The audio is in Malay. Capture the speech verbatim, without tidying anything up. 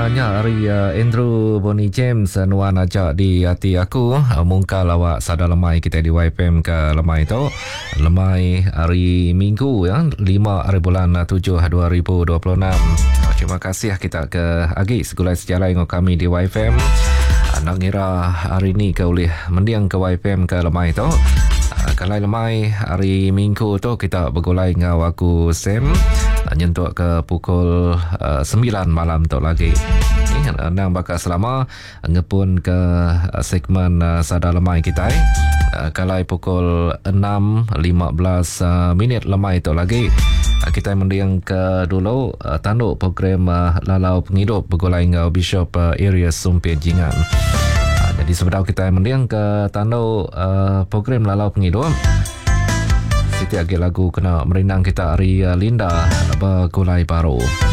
Hanya hari uh, Andrew Bonnie James uh, nuan ajak di hati aku uh, mungkal awak sada lemai kita di Y P M ke lemai tu lemai hari Minggu ya lima hari bulan tujuh dua ribu dua puluh enam. Uh, terima kasih kita ke Agi segulai sejarah dengan kami di Y P M. Uh, nak ngira hari ni ke boleh mendiang ke Y P M ke lemai tu. Uh, kalau lemai hari Minggu tu kita bergulai dengan aku Sam. Nyentuk ke pukul uh, sembilan malam tu lagi. Ni nang bakal selama ngepun ke uh, segmen uh, sada lemai kita. Uh, kalau pukul enam lima belas uh, minit lemai tu lagi. Uh, kita mendiang ke dulu uh, tanduk program uh, Lalau Penghidup bergulai dengan Bishop uh, Area Sumpit Jingan. Uh, jadi sebenarnya kita mendiang ke tanduk uh, program Lalau Penghidup. Setiap lagu kena merinang kita hari uh, Linda bergulai baru.